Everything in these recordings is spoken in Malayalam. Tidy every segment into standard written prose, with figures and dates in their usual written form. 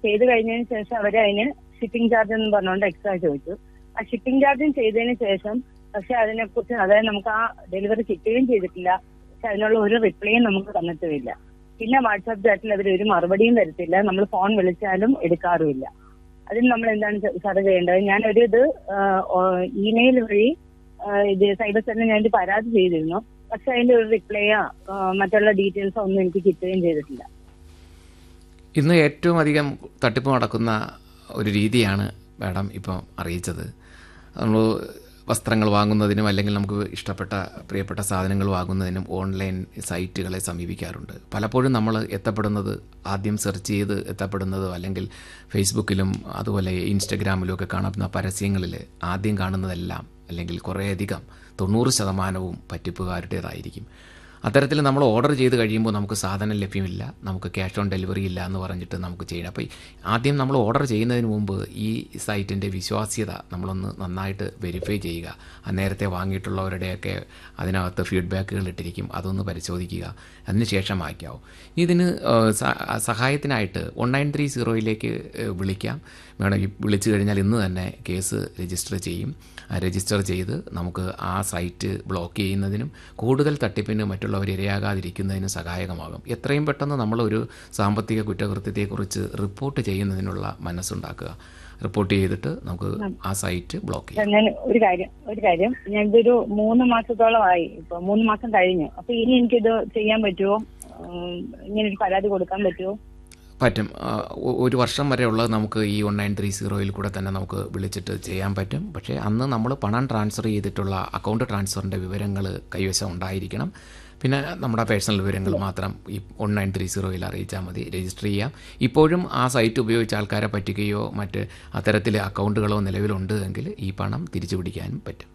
ചെയ്ത് കഴിഞ്ഞതിന് ശേഷം അവര് അതിന് ഷിപ്പിംഗ് ചാർജ് എന്ന് പറഞ്ഞുകൊണ്ട് എക്സ്ട്രാ ചോദിച്ചു. ആ ഷിപ്പിംഗ് ചാർജും ചെയ്തതിന് ശേഷം പക്ഷെ അതിനെക്കുറിച്ച്, അതായത് നമുക്ക് ആ ഡെലിവറി കിട്ടുകയും ചെയ്തിട്ടില്ല, പക്ഷെ അതിനുള്ള ഒരു റിപ്ലൈയും നമുക്ക് തന്നിട്ടുമില്ല. പിന്നെ വാട്സാപ്പ് ചാറ്റിൽ അവർ ഒരു മറുപടിയും തരത്തില്ല, നമ്മൾ ഫോൺ വിളിച്ചാലും എടുക്കാറുമില്ല. അതിന് നമ്മൾ എന്താണ് സാർ ചെയ്യേണ്ടത്? ഞാനൊരു ഇമെയിൽ വഴി ഇത് സൈബർ സെല്ലിന് ഞാൻ പരാതി ചെയ്തിരുന്നു, പക്ഷെ അതിന്റെ ഒരു റിപ്ലൈയോ മറ്റുള്ള ഡീറ്റെയിൽസോ ഒന്നും എനിക്ക് കിട്ടുകയും ചെയ്തിട്ടില്ല. ഇന്ന് ഏറ്റവും അധികം തട്ടിപ്പ് നടക്കുന്ന ഒരു രീതിയാണ് മാഡം ഇപ്പം അറിയിച്ചത്. നമ്മൾ വസ്ത്രങ്ങൾ വാങ്ങുന്നതിനും അല്ലെങ്കിൽ നമുക്ക് ഇഷ്ടപ്പെട്ട പ്രിയപ്പെട്ട സാധനങ്ങൾ വാങ്ങുന്നതിനും ഓൺലൈൻ സൈറ്റുകളെ സമീപിക്കാറുണ്ട്. പലപ്പോഴും നമ്മൾ എത്തപ്പെടുന്നത്, ആദ്യം സെർച്ച് ചെയ്ത് എത്തപ്പെടുന്നതോ അല്ലെങ്കിൽ ഫേസ്ബുക്കിലും അതുപോലെ ഇൻസ്റ്റഗ്രാമിലും ഒക്കെ കാണുന്ന പരസ്യങ്ങളിൽ ആദ്യം കാണുന്നതെല്ലാം അല്ലെങ്കിൽ കുറേയധികം 90% പറ്റിപ്പുകാരുടേതായിരിക്കും. അത്തരത്തിൽ നമ്മൾ ഓർഡർ ചെയ്ത് കഴിയുമ്പോൾ നമുക്ക് സാധനം ലഭ്യമില്ല, നമുക്ക് ക്യാഷ് ഓൺ ഡെലിവറി ഇല്ല എന്ന് പറഞ്ഞിട്ട് നമുക്ക് ചെയ്യണം. അപ്പോൾ ആദ്യം നമ്മൾ ഓർഡർ ചെയ്യുന്നതിന് മുമ്പ് ഈ സൈറ്റിൻ്റെ വിശ്വാസ്യത നമ്മളൊന്ന് നന്നായിട്ട് വെരിഫൈ ചെയ്യുക. നേരത്തെ വാങ്ങിയിട്ടുള്ളവരുടെയൊക്കെ അതിനകത്ത് ഫീഡ്ബാക്കുകൾ ഇട്ടിരിക്കും, അതൊന്ന് പരിശോധിക്കുക. അതിനുശേഷം വായിക്കാവും. ഇതിന് സഹായത്തിനായിട്ട് 1930 വിളിക്കാം. വേണം, വിളിച്ചു കഴിഞ്ഞാൽ ഇന്ന് തന്നെ കേസ് രജിസ്റ്റർ ചെയ്ത് നമുക്ക് ആ സൈറ്റ് ബ്ലോക്ക് ചെയ്യുന്നതിനും കൂടുതൽ തട്ടിപ്പിന് മറ്റുള്ളവർ ഇരയാകാതിരിക്കുന്നതിനും സഹായകമാകും. എത്രയും പെട്ടെന്ന് നമ്മളൊരു സാമ്പത്തിക കുറ്റകൃത്യത്തെക്കുറിച്ച് റിപ്പോർട്ട് ചെയ്യുന്നതിനുള്ള മനസ്സുണ്ടാക്കുക. റിപ്പോർട്ട് ചെയ്തിട്ട് നമുക്ക് ആ സൈറ്റ് ബ്ലോക്ക് ചെയ്യാം. ഞാൻ ഒരു കാര്യം ഞാനിതൊരു 3 മാസത്തോളമായി, ഇപ്പൊ 3 മാസം കഴിഞ്ഞു. അപ്പൊ ഇനി എനിക്കിത് ചെയ്യാൻ പറ്റുമോ? ഇങ്ങനെ ഒരു പരാതി കൊടുക്കാൻ പറ്റുമോ? പറ്റും. 1 വർഷം വരെ ഉള്ളത് നമുക്ക് ഈ 1930 കൂടെ തന്നെ നമുക്ക് വിളിച്ചിട്ട് ചെയ്യാൻ പറ്റും. പക്ഷേ അന്ന് നമ്മൾ പണം ട്രാൻസ്ഫർ ചെയ്തിട്ടുള്ള അക്കൗണ്ട് ട്രാൻസ്ഫറിൻ്റെ വിവരങ്ങൾ കൈവശം ഉണ്ടായിരിക്കണം. പിന്നെ നമ്മുടെ പേഴ്സണൽ വിവരങ്ങൾ മാത്രം ഈ 1930 അറിയിച്ചാൽ മതി, രജിസ്റ്റർ ചെയ്യാം. ഇപ്പോഴും ആ സൈറ്റ് ഉപയോഗിച്ച് ആൾക്കാരെ പറ്റിക്കുകയോ മറ്റ് അത്തരത്തിൽ അക്കൗണ്ടുകളോ നിലവിലുണ്ട് എങ്കിൽ ഈ പണം തിരിച്ചു പിടിക്കാനും പറ്റും.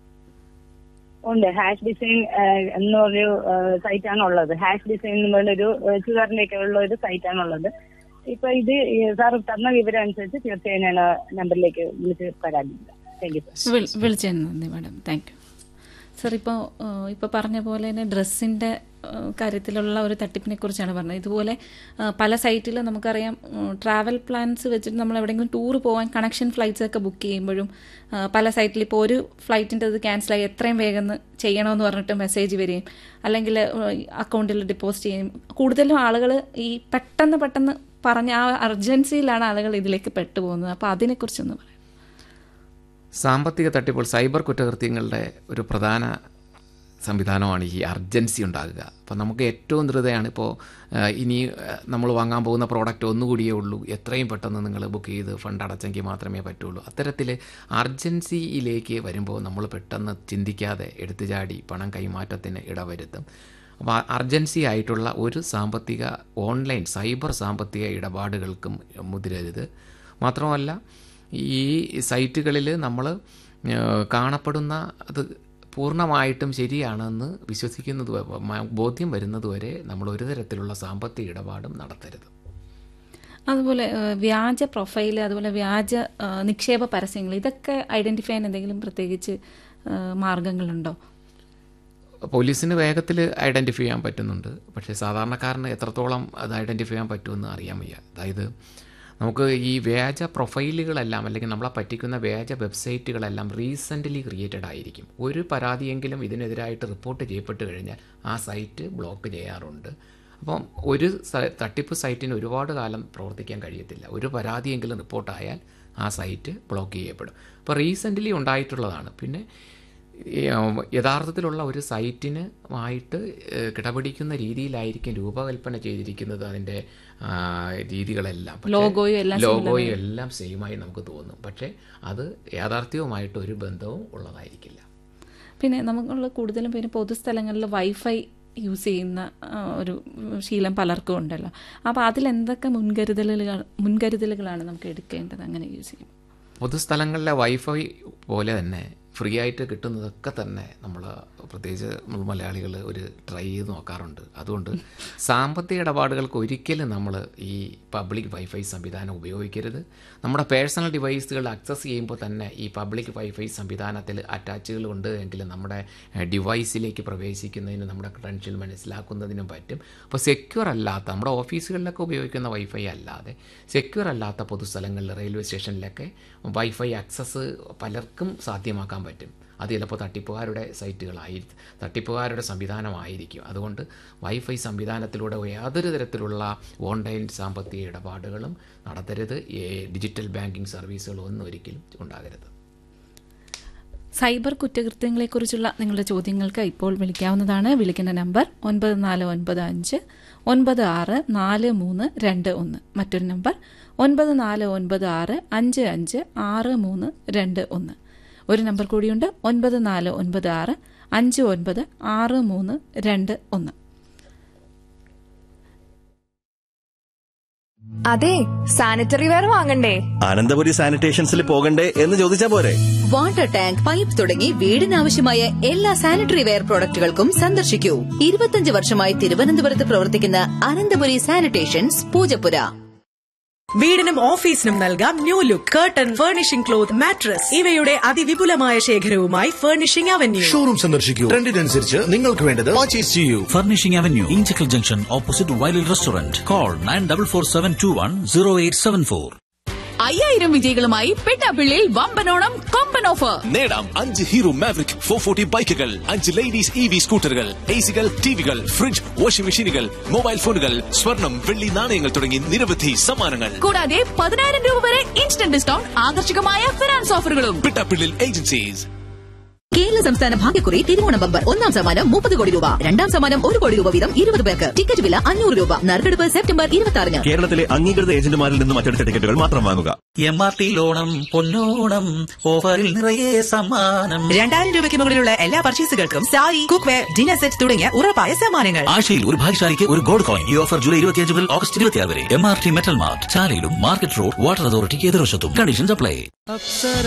ഉണ്ട്. ഹാഷ് ഡിസൈൻ എന്നൊരു സൈറ്റാണുള്ളത്. ഹാഷ് ഡിസൈൻ എന്ന് പറഞ്ഞൊരു ചുവറിന്റെയൊക്കെ ഉള്ള ഒരു സൈറ്റാണുള്ളത്. ഇപ്പൊ ഇത് സാർ തന്ന വിവരം അനുസരിച്ച് തീർച്ചയായും ഞാൻ നമ്പറിലേക്ക് വിളിച്ച് പരാതിയില്ല. Thank you sir. വിളിച്ചതിന് നന്ദി മാഡം. Thank you sir. ഇപ്പോൾ പറഞ്ഞ പോലെ തന്നെ ഡ്രസ്സിൻ്റെ കാര്യത്തിലുള്ള ഒരു തട്ടിപ്പിനെ കുറിച്ചാണ് പറഞ്ഞത്. ഇതുപോലെ പല സൈറ്റിലും നമുക്കറിയാം, ട്രാവൽ പ്ലാൻസ് വെച്ചിട്ട് നമ്മൾ എവിടെയെങ്കിലും ടൂർ പോകാൻ കണക്ഷൻ ഫ്ലൈറ്റ്സ് ഒക്കെ ബുക്ക് ചെയ്യുമ്പോഴും പല സൈറ്റിൽ ഇപ്പോൾ ഒരു ഫ്ലൈറ്റിൻ്റെ അത് ക്യാൻസലായി എത്രയും വേഗം ചെയ്യണമെന്ന് പറഞ്ഞിട്ട് മെസ്സേജ് വരികയും അല്ലെങ്കിൽ അക്കൗണ്ടിൽ ഡെപ്പോസിറ്റ് ചെയ്യും. കൂടുതലും ആളുകൾ ഈ പെട്ടെന്ന് പറഞ്ഞ ആ അർജൻസിയിലാണ് ആളുകൾ ഇതിലേക്ക് പെട്ടുപോകുന്നത്. അപ്പോൾ അതിനെക്കുറിച്ചൊന്ന് പറയാം. സാമ്പത്തിക തട്ടിപ്പോൾ സൈബർ കുറ്റകൃത്യങ്ങളുടെ ഒരു പ്രധാന സംവിധാനമാണ് ഈ അർജൻസി ഉണ്ടാകുക. അപ്പോൾ നമുക്ക് ഏറ്റവും ധൃതയാണ്. ഇപ്പോൾ ഇനി നമ്മൾ വാങ്ങാൻ പോകുന്ന പ്രോഡക്റ്റ് ഒന്നുകൂടിയേ ഉള്ളൂ, എത്രയും പെട്ടെന്ന് നിങ്ങൾ ബുക്ക് ചെയ്ത് ഫണ്ട് അടച്ചെങ്കിൽ മാത്രമേ പറ്റുള്ളൂ. അത്തരത്തിൽ അർജൻസിയിലേക്ക് വരുമ്പോൾ നമ്മൾ പെട്ടെന്ന് ചിന്തിക്കാതെ എടുത്തുചാടി പണം കൈമാറ്റത്തിന് ഇടവരുത്തും. അപ്പോൾ അർജൻസി ആയിട്ടുള്ള ഒരു ഓൺലൈൻ സൈബർ സാമ്പത്തിക ഇടപാടുകൾക്കും മുതിരരുത്. മാത്രമല്ല, ഈ സൈറ്റുകളിൽ നമ്മൾ കാണപ്പെടുന്ന അത് പൂർണ്ണമായിട്ടും ശരിയാണെന്ന് ബോധ്യം വരുന്നതുവരെ നമ്മൾ ഒരു തരത്തിലുള്ള സാമ്പത്തിക ഇടപാടും നടത്തരുത്. അതുപോലെ വ്യാജ പ്രൊഫൈൽ, അതുപോലെ വ്യാജ നിക്ഷേപ പരസ്യങ്ങൾ, ഇതൊക്കെ ഐഡൻറ്റിഫൈ ചെയ്യാൻ എന്തെങ്കിലും പ്രത്യേകിച്ച് മാർഗങ്ങളുണ്ടോ? പോലീസിന് വേഗത്തിൽ ഐഡൻറ്റിഫൈ ചെയ്യാൻ പറ്റുന്നുണ്ട്. പക്ഷേ സാധാരണക്കാരന് എത്രത്തോളം അത് ഐഡൻറ്റിഫൈ ചെയ്യാൻ പറ്റുമെന്ന് അറിയാൻ വയ്യ. അതായത് നമുക്ക് ഈ വ്യാജ പ്രൊഫൈലുകളെല്ലാം അല്ലെങ്കിൽ നമ്മളെ പറ്റിക്കുന്ന വ്യാജ വെബ്സൈറ്റുകളെല്ലാം റീസെൻ്റ്ലി ക്രിയേറ്റഡ് ആയിരിക്കും. ഒരു പരാതിയെങ്കിലും ഇതിനെതിരായിട്ട് റിപ്പോർട്ട് ചെയ്യപ്പെട്ട് കഴിഞ്ഞാൽ ആ സൈറ്റ് ബ്ലോക്ക് ചെയ്യാറുണ്ട്. അപ്പം ഒരു തട്ടിപ്പ് സൈറ്റിന് ഒരുപാട് കാലം പ്രവർത്തിക്കാൻ കഴിയത്തില്ല. ഒരു പരാതിയെങ്കിലും റിപ്പോർട്ടായാൽ ആ സൈറ്റ് ബ്ലോക്ക് ചെയ്യപ്പെടും. അപ്പോൾ റീസെൻ്റ്ലി ഉണ്ടായിട്ടുള്ളതാണ്. പിന്നെ യഥാർത്ഥത്തിലുള്ള ഒരു സൈറ്റിനുമായിട്ട് കിടപിടിക്കുന്ന രീതിയിലായിരിക്കും രൂപകൽപ്പന ചെയ്തിരിക്കുന്നത്. അതിൻ്റെ രീതികളെല്ലാം, ലോഗോയും എല്ലാം സെയിമായി നമുക്ക് തോന്നും. പക്ഷേ അത് യാഥാർത്ഥ്യവുമായിട്ട് ഒരു ബന്ധവും ഉള്ളതായിരിക്കില്ല. പിന്നെ നമുക്കുള്ള കൂടുതലും പിന്നെ പൊതുസ്ഥലങ്ങളിൽ വൈഫൈ യൂസ് ചെയ്യുന്ന ഒരു ശീലം പലർക്കും ഉണ്ടല്ലോ. അപ്പോൾ അതിലെന്തൊക്കെ മുൻകരുതലുകളാണ് നമുക്ക് എടുക്കേണ്ടത് അങ്ങനെ യൂസ് ചെയ്യുമ്പോൾ? പൊതുസ്ഥലങ്ങളിലെ വൈഫൈ പോലെ തന്നെ ഫ്രീ ആയിട്ട് കിട്ടുന്നതൊക്കെ തന്നെ നമ്മൾ പ്രത്യേകിച്ച് നമ്മൾ മലയാളികൾ ഒരു ട്രൈ ചെയ്ത് നോക്കാറുണ്ട്. അതുകൊണ്ട് സാമ്പത്തിക ഇടപാടുകൾക്ക് ഒരിക്കലും നമ്മൾ ഈ പബ്ലിക് വൈഫൈ സംവിധാനം ഉപയോഗിക്കരുത്. നമ്മുടെ പേഴ്സണൽ ഡിവൈസുകൾ ആക്സസ് ചെയ്യുമ്പോൾ തന്നെ ഈ പബ്ലിക് വൈഫൈ സംവിധാനത്തിൽ അറ്റാച്ചുകൾ ഉണ്ട് എങ്കിൽ നമ്മുടെ ഡിവൈസിലേക്ക് പ്രവേശിക്കുന്നതിനും നമ്മുടെ ക്രെഡൻഷ്യൽ മനസ്സിലാക്കുന്നതിനും പറ്റും. അപ്പോൾ സെക്യൂർ അല്ലാത്ത നമ്മുടെ ഓഫീസുകളിലൊക്കെ ഉപയോഗിക്കുന്ന വൈഫൈ അല്ലാതെ സെക്യൂർ അല്ലാത്ത പൊതുസ്ഥലങ്ങളിൽ റെയിൽവേ സ്റ്റേഷനിലൊക്കെ വൈഫൈ ആക്സസ് പലർക്കും സാധ്യമാക്കാൻ പറ്റും. അത് ചിലപ്പോൾ തട്ടിപ്പുകാരുടെ സംവിധാനമായിരിക്കും. അതുകൊണ്ട് വൈഫൈ സംവിധാനത്തിലൂടെ യാതൊരു തരത്തിലുള്ള ഓൺലൈൻ സാമ്പത്തിക ഇടപാടുകളും നടത്തരുത്. ഡിജിറ്റൽ ബാങ്കിങ് സർവീസുകളൊന്നും ഒന്നും ഒരിക്കലും ഉണ്ടാകരുത്. സൈബർ കുറ്റകൃത്യങ്ങളെക്കുറിച്ചുള്ള നിങ്ങളുടെ ചോദ്യങ്ങൾക്ക് ഇപ്പോൾ വിളിക്കാവുന്നതാണ്. വിളിക്കേണ്ട നമ്പർ 9495964321. മറ്റൊരു നമ്പർ 9496556321. ഒരു നമ്പർ കൂടിയുണ്ട് 9496596321. അതെ, സാനിറ്ററി വെയർ വാങ്ങണ്ടേ? അനന്തപുരി സാനിറ്റേഷൻസിൽ പോകണ്ടേ എന്ന് ചോദിച്ചാ പോരെ. വാട്ടർ ടാങ്ക്, പൈപ്പ് തുടങ്ങി വീടിനാവശ്യമായ എല്ലാ സാനിറ്ററി വെയർ പ്രോഡക്റ്റുകൾക്കും സന്ദർശിക്കൂ. 25 വർഷമായി തിരുവനന്തപുരത്ത് പ്രവർത്തിക്കുന്ന അനന്തപുരി സാനിറ്റേഷൻസ്, പൂജപ്പുര. വീടിനും ഓഫീസിനും നൽകാം new look. Curtain, furnishing cloth, mattress ഇവയുടെ അതിവിപുലമായ ശേഖരവുമായി ഫർണിഷിംഗ് അവന്യൂ. ഷോറൂം സന്ദർശിക്കൂ. ട്രെൻഡിനനുസരിച്ച് നിങ്ങൾക്ക് വേണ്ടത് പർച്ചേസ് ചെയ്യൂ. Furnishing avenue, Inchakkal junction, opposite വൈലിൽ restaurant. Call 9447210874. 5000 വിജയികളുമായി പെട്ടാപ്പിള്ളിയിൽ വമ്പനോണം കൊമ്പൻ ഓഫർ. നേടാം 5 ഹീറോ മാവറിക് 440 ബൈക്കുകൾ, 5 ലേഡീസ് EV സ്കൂട്ടറുകൾ, എസികൾ, ടിവികൾ, ഫ്രിഡ്ജ്, വാഷിംഗ് മെഷീനുകൾ, മൊബൈൽ ഫോണുകൾ, സ്വർണം, വെള്ളി നാണയങ്ങൾ തുടങ്ങി നിരവധി സമ്മാനങ്ങൾ. കൂടാതെ 10000 രൂപ വരെ ഇൻസ്റ്റന്റ് ഡിസ്കൗണ്ട്, ആകർഷകമായ ഫിനാൻസ് ഓഫറുകളും. പെട്ടാപ്പിള്ളിൽ ഏജൻസീസ്. കേരള സംസ്ഥാന ഭാഗ്യക്കുറി തിരുവോണം ബമ്പർ. 1ാം സമ്മാനം 30 കോടി രൂപ, 2ാം സമ്മാനം 1 കോടി രൂപ വീതം 20 പേർക്ക്. ടിക്കറ്റ് വില 500 രൂപ. നറുക്കെടുപ്പ് സെപ്റ്റംബർ 26-ന്. കേരളത്തിലെ അംഗീകൃത ഏജന്റുമാരിൽ നിന്നും അച്ചടിച്ച ടിക്കറ്റുകൾ മാത്രം വാങ്ങുക. MRT ലോണം പൊന്നോണം, ഓഫറിൽ നിറയെ സമ്മാനം. 2000 രൂപയ്ക്ക് മുകളിലുള്ള എല്ലാ പർച്ചേസുകൾക്കും സാരി, കുക്ക്വെയർ, ഡിന്നർ സെറ്റ് തുടങ്ങിയ ഉറപ്പായ സമ്മാനങ്ങൾ. ആഴ്ചയിൽ ഒരു ഭാഗ്യശാലിക്ക് ഒരു ഗോൾഡ് കോയിൻ. ഈ ഓഫർ ജൂലൈ 25 മുതൽ ഓഗസ്റ്റ് 26 വരെ. MRT metal mart, ചാലയിലും market road, water അതോറിറ്റിക്ക് എതിർവശത്തും. Conditions apply.